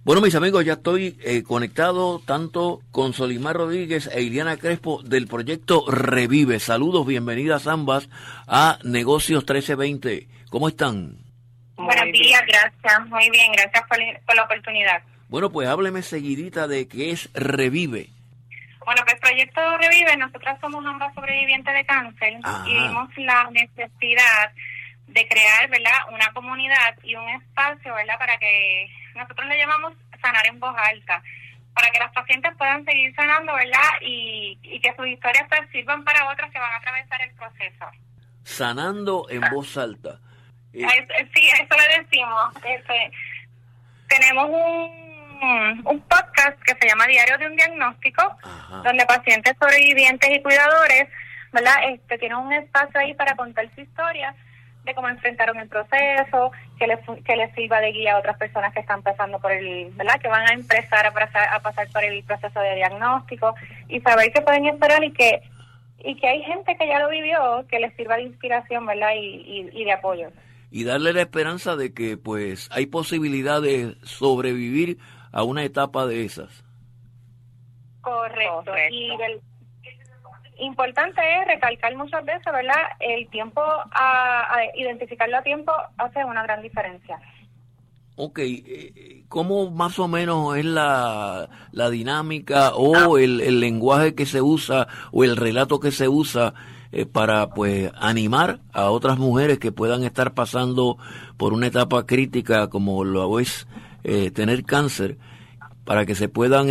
Bueno, mis amigos, ya estoy conectado tanto con Solimar Rodríguez e Iliana Crespo del proyecto Revive. Saludos, bienvenidas ambas a Negocios 1320. ¿Cómo están? Buenos días, gracias. Muy bien, gracias por la oportunidad. Bueno, pues hábleme seguidita de qué es Revive. Bueno, pues el proyecto Revive, nosotras somos ambas sobrevivientes de cáncer. Ajá. Y vimos la necesidad de crear, ¿verdad?, una comunidad y un espacio, ¿verdad?, para que nosotros le llamamos sanar en voz alta, para que las pacientes puedan seguir sanando, ¿verdad?, y que sus historias pues sirvan para otras que van a atravesar el proceso. Sanando en voz alta. Sí, eso le decimos. Tenemos un podcast que se llama Diario de un Diagnóstico, Ajá, donde pacientes sobrevivientes y cuidadores, ¿verdad?, tienen un espacio ahí para contar su historia, de cómo enfrentaron el proceso, que les sirva de guía a otras personas que están pasando por ¿verdad?, que van a empezar a pasar por el proceso de diagnóstico, y saber que pueden esperar y que hay gente que ya lo vivió, que les sirva de inspiración, ¿verdad?, y de apoyo. y darle la esperanza de que pues hay posibilidad de sobrevivir a una etapa de esas. Correcto. Y importante es recalcar muchas veces, ¿verdad?, el tiempo, a identificarlo a tiempo hace una gran diferencia. Ok, ¿cómo más o menos es la dinámica o el lenguaje que se usa o el relato que se usa para pues animar a otras mujeres que puedan estar pasando por una etapa crítica como lo es tener cáncer, para que se puedan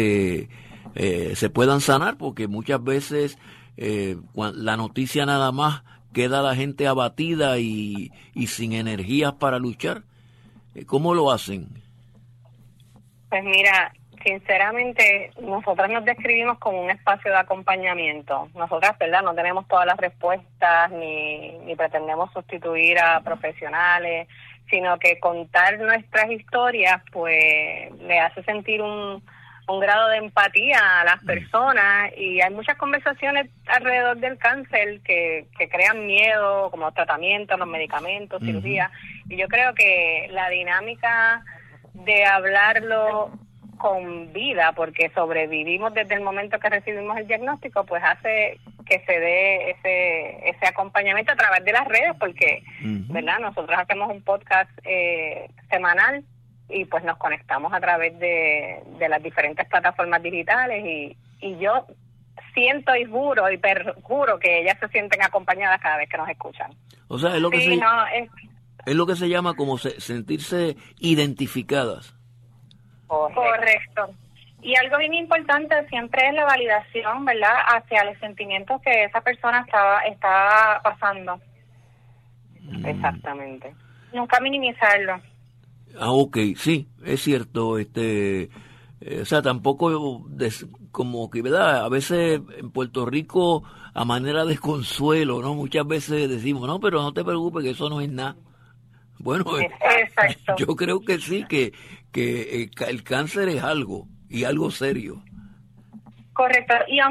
sanar? Porque muchas veces la noticia nada más queda la gente abatida y sin energías para luchar. ¿Cómo lo hacen? Pues mira, sinceramente, nosotras nos describimos como un espacio de acompañamiento. Nosotras, ¿verdad?, no tenemos todas las respuestas ni pretendemos sustituir a profesionales, sino que contar nuestras historias, pues, le hace sentir un grado de empatía a las personas, y hay muchas conversaciones alrededor del cáncer que crean miedo, como tratamientos, los medicamentos, cirugía, y yo creo que la dinámica de hablarlo con vida, porque sobrevivimos desde el momento que recibimos el diagnóstico, pues hace que se dé ese acompañamiento a través de las redes, porque, ¿verdad?, nosotros hacemos un podcast semanal, y pues nos conectamos a través de las diferentes plataformas digitales, y yo siento y juro y perjuro que ellas se sienten acompañadas cada vez que nos escuchan. O sea, es lo que es lo que se llama como sentirse identificadas. Correcto. Y algo bien importante siempre es la validación, ¿verdad?, hacia los sentimientos que esa persona está pasando. Exactamente. Nunca minimizarlo. Ok, sí, es cierto. O sea, tampoco como que, ¿verdad? A veces en Puerto Rico, a manera de consuelo, ¿no? Muchas veces decimos, no, pero no te preocupes, que eso no es nada. Bueno, exacto. Yo creo que sí, que el cáncer es algo, y algo serio. Correcto. Y